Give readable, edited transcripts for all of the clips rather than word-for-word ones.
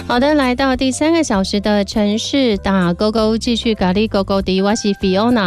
好的，来到第3个小时的城市打勾勾，继续咖喱勾勾的，我是 Fiona，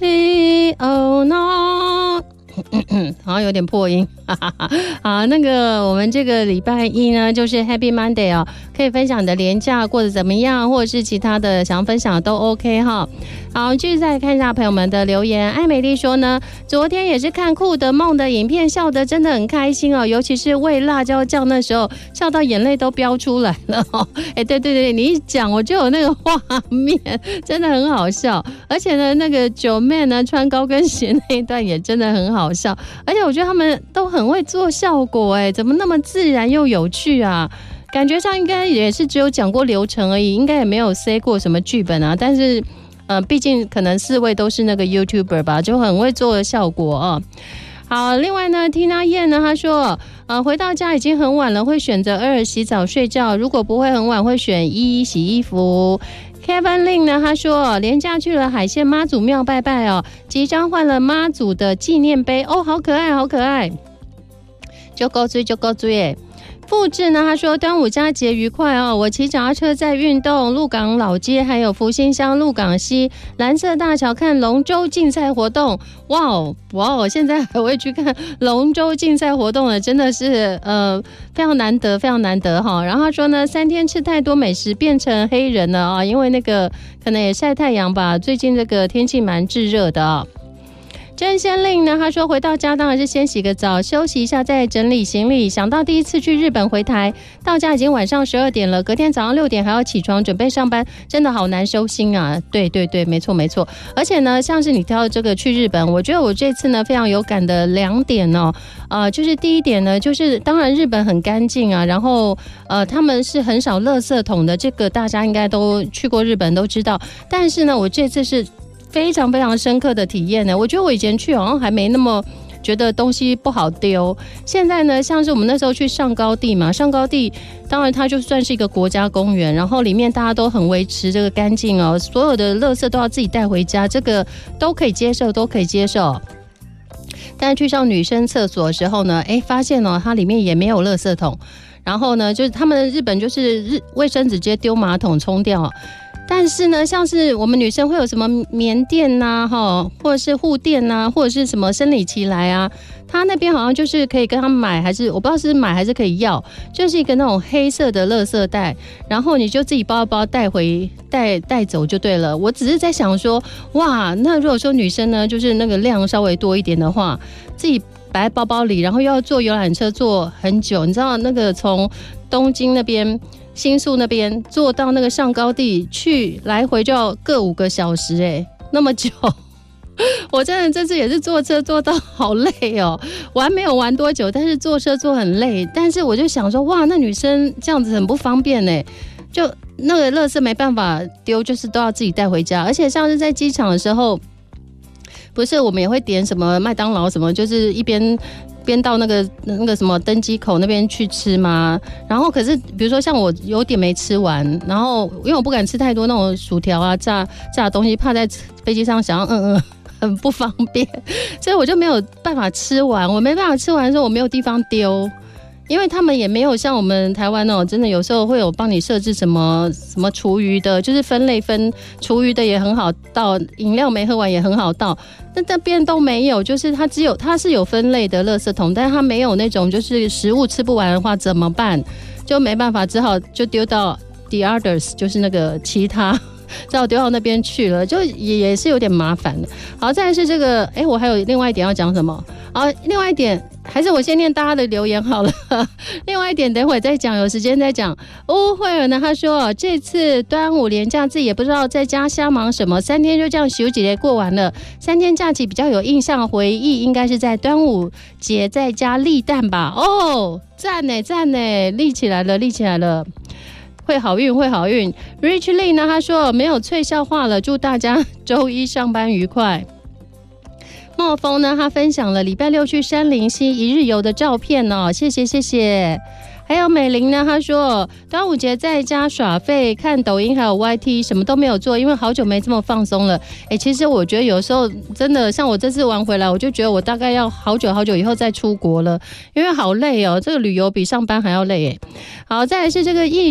好像有点破音，好，那个我们这个礼拜一呢，就是 Happy Monday 哦，可以分享你的连假过得怎么样，或者是其他的想要分享的都 OK 哈。好，继续再看一下朋友们的留言。艾美丽说呢，昨天也是看酷的梦的影片，笑得真的很开心哦，尤其是喂辣椒酱那时候，笑到眼泪都飙出来了哦。哎，对对对，你一讲我就有那个画面，真的很好笑。而且呢，那个九妹呢穿高跟鞋那一段也真的很好笑，而且我觉得他们都很会做效果，哎，怎么那么自然又有趣啊？感觉上应该也是只有讲过流程而已，应该也没有 say 过什么剧本啊，但是。毕竟可能4位都是那个 YouTuber 吧，就很会做效果啊。好，另外呢 ，Tina 燕呢，她说，回到家已经很晚了，会选择2洗澡睡觉，如果不会很晚，会选1洗衣服。Kevin Lin 呢，他说连假去了海线妈祖庙拜拜哦，即将换了妈祖的纪念碑哦，好可爱，好可爱，就够追就够追耶。复制呢，他说端午佳节愉快哦！我骑脚踏车在运动，鹿港老街还有福兴乡鹿港西蓝色大桥看龙舟竞赛活动，哇哦哇哦！现在还会去看龙舟竞赛活动了，真的是非常难得，非常难得哈。然后他说呢，3天吃太多美食变成黑人了啊，因为那个可能也晒太阳吧，最近这个天气蛮炙热的啊。真仙令呢，他说回到家当然是先洗个澡，休息一下再整理行李。想到第一次去日本回台，到家已经晚上12点了，隔天早上6点还要起床准备上班，真的好难收心啊！对对对，没错没错。而且呢，像是你挑这个去日本，我觉得我这次呢非常有感的2点哦，就是第一点呢，就是当然日本很干净啊，然后他们是很少垃圾桶的，这个大家应该都去过日本都知道。但是呢，我这次是非常非常深刻的体验呢，我觉得我以前去好像还没那么觉得东西不好丢，现在呢，像是我们那时候去上高地嘛，上高地当然它就算是一个国家公园，然后里面大家都很维持这个干净哦，所有的垃圾都要自己带回家，这个都可以接受，都可以接受。但是去上女生厕所的时候呢，发现哦，它里面也没有垃圾桶，然后呢，就是他们日本就是卫生纸直接丢马桶冲掉。但是呢，像是我们女生会有什么棉垫呐，或者是护垫呐，或者是什么生理期来啊，他那边好像就是可以跟他们买，还是我不知道是买还是可以要，就是一个那种黑色的垃圾袋，然后你就自己包带走就对了。我只是在想说，哇，那如果说女生呢，就是那个量稍微多一点的话，自己摆在包包里，然后又要坐游览车坐很久，你知道那个从东京那边新宿那边坐到那个上高地去，来回就要各5个小时，那么久。我真的这次也是坐车坐到好累哦，玩没有玩多久，但是坐车坐很累。但是我就想说，哇，那女生这样子很不方便呢，就那个垃圾没办法丢，就是都要自己带回家。而且像是在机场的时候，不是我们也会点什么麦当劳什么，就是一边到那个什么登机口那边去吃嘛，然后可是比如说像我有点没吃完，然后因为我不敢吃太多那种薯条啊炸的东西，怕在飞机上想要很不方便，所以我就没有办法吃完。我没办法吃完的时候，我没有地方丢。因为他们也没有像我们台湾真的有时候会有帮你设置什么厨余的，就是分类分厨余的也很好倒，饮料没喝完也很好倒，但这边都没有，就是它是有分类的垃圾桶，但是它没有那种就是食物吃不完的话怎么办，就没办法，只好就丢到 the others， 就是那个其他，只好丢到那边去了，就也是有点麻烦的。好，再来是这个，我还有另外一点要讲什么？好，另外一点还是我先念大家的留言好了。另外一点等会再讲，有时间再讲。乌慧尔呢，他说这次端午连假自己也不知道在家瞎忙什么，3天就这样休几天过完了。3天假期比较有印象回忆，应该是在端午节在家立蛋吧。哦，赞呢赞呢，立起来了立起来了。会好运会好运。 Rich Lee 呢，他说没有脆笑话了，祝大家周一上班愉快。茂峰呢，他分享了礼拜6去山林溪一日游的照片哦，谢谢谢谢。还有美玲呢，她说端午节在家耍废，看抖音还有 YT， 什么都没有做，因为好久没这么放松了。其实我觉得有时候真的，像我这次玩回来，我就觉得我大概要好久好久以后再出国了，因为好累哦，这个旅游比上班还要累。好，再来是这个